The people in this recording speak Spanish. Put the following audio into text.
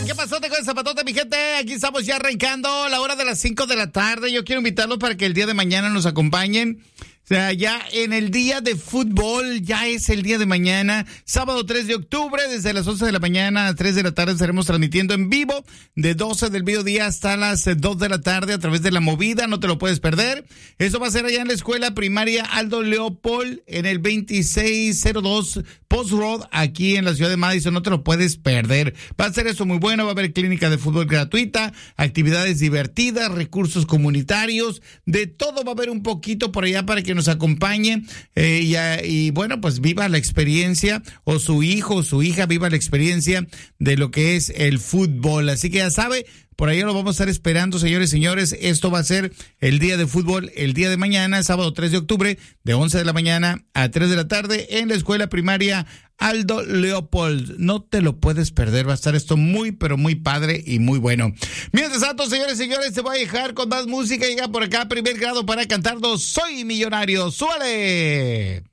¿Qué pasó con el zapatote, mi gente? Aquí estamos ya arrancando la hora de las 5 de la tarde. Yo quiero invitarlos para que el día de mañana nos acompañen. O sea, ya en el día de fútbol, ya es el día de mañana, sábado 3 de octubre, desde las 11 de la mañana a 3 de la tarde estaremos transmitiendo en vivo, de 12 del mediodía hasta las 2 de la tarde a través de La Movida, no te lo puedes perder. Eso va a ser allá en la escuela primaria Aldo Leopold, en el 2602 Post Road, aquí en la ciudad de Madison, no te lo puedes perder. Va a ser eso muy bueno, va a haber clínica de fútbol gratuita, actividades divertidas, recursos comunitarios, de todo va a haber un poquito por allá para que nos acompañe y bueno, pues viva la experiencia, o su hijo o su hija viva la experiencia de lo que es el fútbol. Así que ya sabe, por ahí lo vamos a estar esperando, señores y señores. Esto va a ser el día de fútbol, el día de mañana, sábado 3 de octubre, de 11 de la mañana a 3 de la tarde en la escuela primaria Aldo Leopold. No te lo puedes perder, va a estar esto muy, pero muy padre y muy bueno. Mientras tanto, señores y señores, te voy a dejar con más música. Llega por acá, primer grado para cantarnos Soy Millonario. ¡Súbale!